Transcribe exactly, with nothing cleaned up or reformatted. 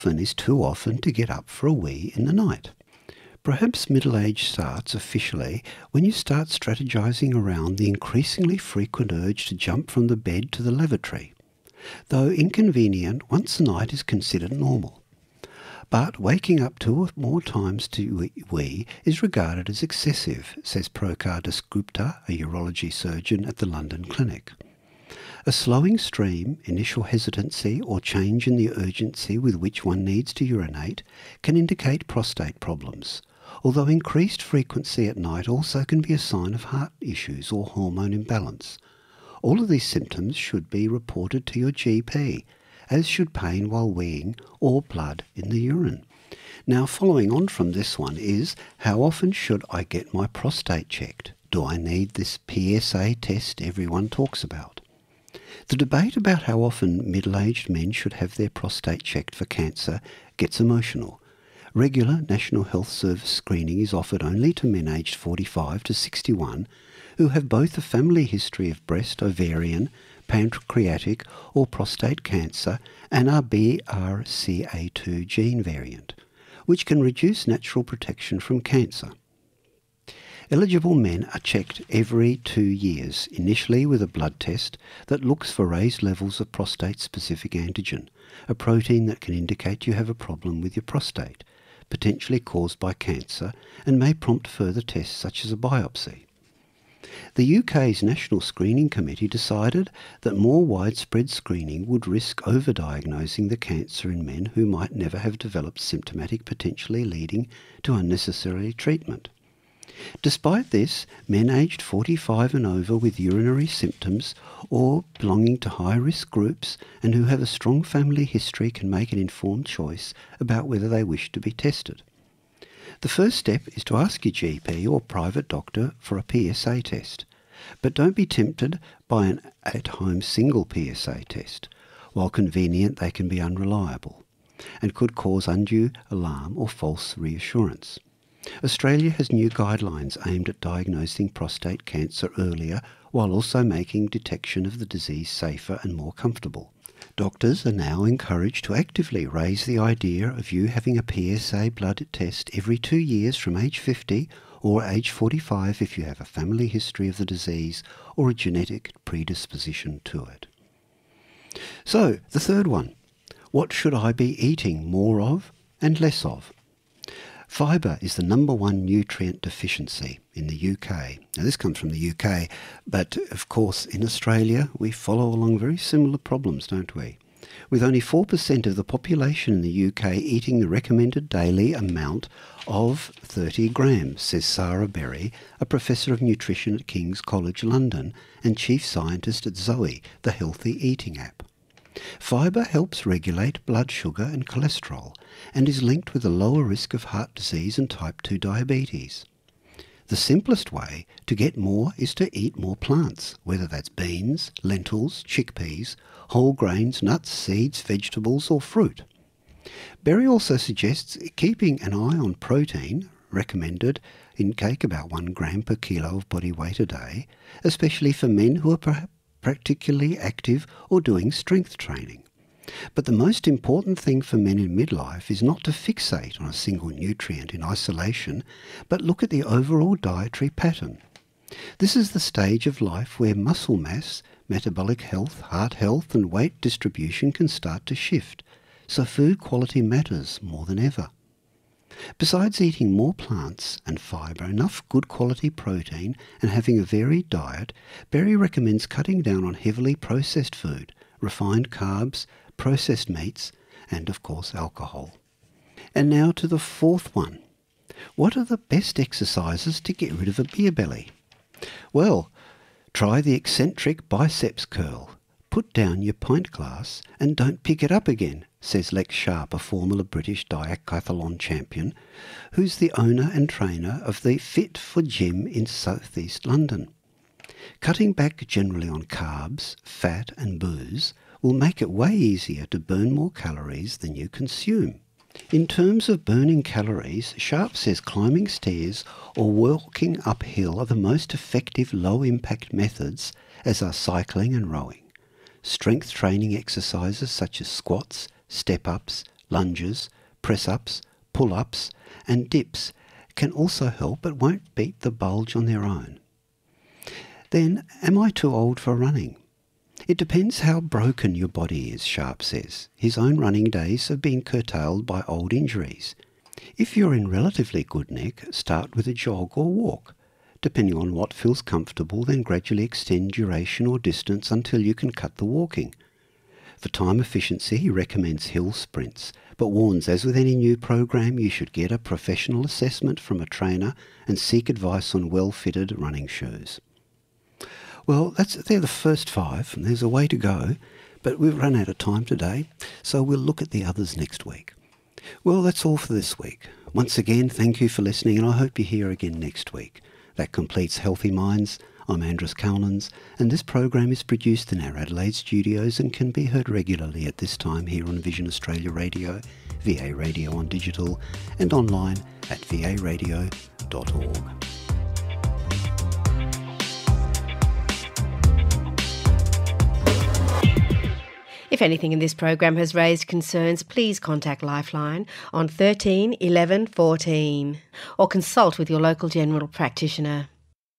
often is too often to get up for a wee in the night. Perhaps middle age starts officially when you start strategizing around the increasingly frequent urge to jump from the bed to the lavatory. Though inconvenient, once a night is considered normal. But waking up two or more times to wee is regarded as excessive, says Prokar Dasgupta, a urology surgeon at the London Clinic. A slowing stream, initial hesitancy, or change in the urgency with which one needs to urinate can indicate prostate problems, although increased frequency at night also can be a sign of heart issues or hormone imbalance. All of these symptoms should be reported to your G P, as should pain while weeing or blood in the urine. Now, following on from this one is, how often should I get my prostate checked? Do I need this P S A test everyone talks about? The debate about how often middle-aged men should have their prostate checked for cancer gets emotional. Regular National Health Service screening is offered only to men aged forty-five to sixty-one who have both a family history of breast, ovarian, pancreatic or prostate cancer and are B R C A two gene variant, which can reduce natural protection from cancer. Eligible men are checked every two years, initially with a blood test that looks for raised levels of prostate-specific antigen, a protein that can indicate you have a problem with your prostate, potentially caused by cancer, and may prompt further tests such as a biopsy. The U K's National Screening Committee decided that more widespread screening would risk overdiagnosing the cancer in men who might never have developed symptomatic, potentially leading to unnecessary treatment. Despite this, men aged forty-five and over with urinary symptoms or belonging to high-risk groups and who have a strong family history can make an informed choice about whether they wish to be tested. The first step is to ask your G P or private doctor for a P S A test, but don't be tempted by an at-home single P S A test. While convenient, they can be unreliable and could cause undue alarm or false reassurance. Australia has new guidelines aimed at diagnosing prostate cancer earlier while also making detection of the disease safer and more comfortable. Doctors are now encouraged to actively raise the idea of you having a P S A blood test every two years from age fifty or age forty-five if you have a family history of the disease or a genetic predisposition to it. So, the third one. What should I be eating more of and less of? Fibre is the number one nutrient deficiency in the U K. Now this comes from the U K, but of course in Australia we follow along very similar problems, don't we? With only four percent of the population in the U K eating the recommended daily amount of thirty grams, says Sarah Berry, a professor of nutrition at King's College London and chief scientist at Zoe, the healthy eating app. Fibre helps regulate blood sugar and cholesterol and is linked with a lower risk of heart disease and type two diabetes. The simplest way to get more is to eat more plants, whether that's beans, lentils, chickpeas, whole grains, nuts, seeds, vegetables or fruit. Berry also suggests keeping an eye on protein, recommended intake about one gram per kilo of body weight a day, especially for men who are perhaps particularly active or doing strength training. But the most important thing for men in midlife is not to fixate on a single nutrient in isolation, but look at the overall dietary pattern. This is the stage of life where muscle mass, metabolic health, heart health and weight distribution can start to shift, so food quality matters more than ever. Besides eating more plants and fibre, enough good quality protein and having a varied diet, Berry recommends cutting down on heavily processed food, refined carbs, processed meats and of course alcohol. And now to the fourth one. What are the best exercises to get rid of a beer belly? Well, try the eccentric biceps curl. Put down your pint glass and don't pick it up again, says Lex Sharp, a former British diathlon champion, who's the owner and trainer of the Fit for Gym in South East London. Cutting back generally on carbs, fat and booze will make it way easier to burn more calories than you consume. In terms of burning calories, Sharp says climbing stairs or walking uphill are the most effective low-impact methods, as are cycling and rowing. Strength training exercises such as squats, step-ups, lunges, press-ups, pull-ups and dips can also help but won't beat the bulge on their own. Then, am I too old for running? It depends how broken your body is, Sharp says. His own running days have been curtailed by old injuries. If you're in relatively good nick, start with a jog or walk. Depending on what feels comfortable, then gradually extend duration or distance until you can cut the walking. For time efficiency, he recommends hill sprints, but warns, as with any new program, you should get a professional assessment from a trainer and seek advice on well-fitted running shoes. Well, that's they're the first five, and there's a way to go, but we've run out of time today, so we'll look at the others next week. Well, that's all for this week. Once again, thank you for listening, and I hope you're here again next week. That completes Healthy Minds. I'm Andrus Calnans, and this program is produced in our Adelaide studios and can be heard regularly at this time here on Vision Australia Radio, V A Radio on digital, and online at v a radio dot org. If anything in this program has raised concerns, please contact Lifeline on thirteen eleven fourteen or consult with your local general practitioner.